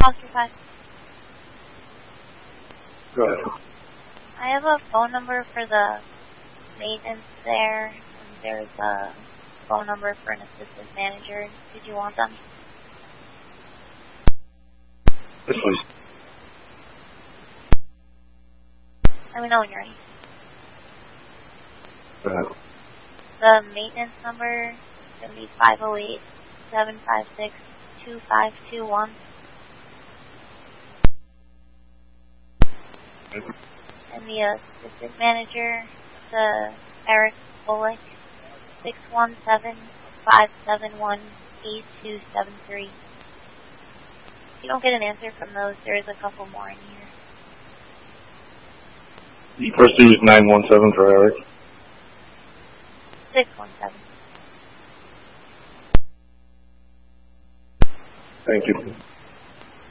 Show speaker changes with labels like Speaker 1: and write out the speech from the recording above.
Speaker 1: Foster 5.
Speaker 2: Go ahead.
Speaker 1: I have a phone number for the maintenance there, and there's a phone number for an assistant manager. Did you want them?
Speaker 2: This one.
Speaker 1: Let me know when you're ready.
Speaker 2: Go ahead.
Speaker 1: The maintenance number is going to be 508-756-2521. And the assistant manager, Eric Bullock, 617-571-8273. If you don't get an answer from those, there is a couple more in here.
Speaker 2: You first use 917 for Eric.
Speaker 1: 617.
Speaker 2: Thank you.